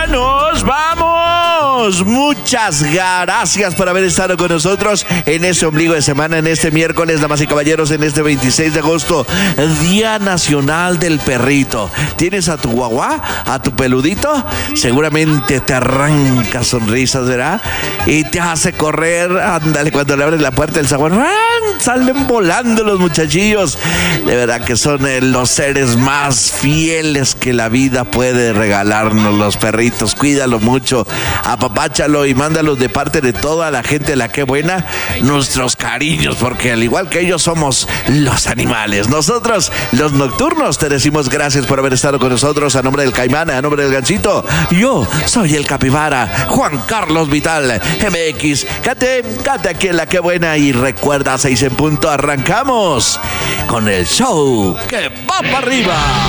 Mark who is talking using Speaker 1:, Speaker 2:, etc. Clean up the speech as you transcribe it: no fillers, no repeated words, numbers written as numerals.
Speaker 1: nos vamos. Muchas gracias por haber estado con nosotros en este ombligo de semana, en este miércoles, damas y caballeros, en este 26 de agosto, Día Nacional del Perrito. ¿Tienes a tu guagua, a tu peludito? Seguramente te arranca sonrisas, ¿verdad? Y te hace correr. Ándale, cuando le abres la puerta del zaguán, salen volando los muchachillos. De verdad que son los seres más fieles que la vida puede regalarnos, los perritos. Cuídalo mucho, apapáchalo y mándalos de parte de toda la gente de La Qué Buena nuestros cariños, porque al igual que ellos somos los animales. Nosotros, los nocturnos, te decimos gracias por haber estado con nosotros. A nombre del Caimán, a nombre del Gansito, yo soy el Capibara, Juan Carlos Vital, MX. Cate aquí en La Qué Buena y recuerda, 6 en punto, arrancamos con el show que va para arriba.